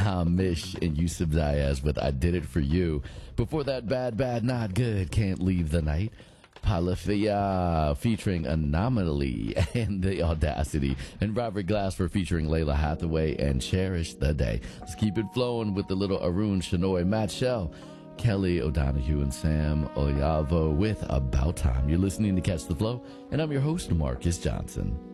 Mish and Yusuf Diaz with I Did It For You. Before that, Bad Bad Not Good, Can't Leave the Night. Palafia featuring Anomaly and The Audacity, and Robert Glasper featuring Layla Hathaway and Cherish the Day. Let's keep it flowing with the little Arun Shanoy, Matt Shell, Kelly O'Donoghue, and Sam Oyavo with About Time. You're listening to Catch the Flow, and I'm your host, Marcus Johnson.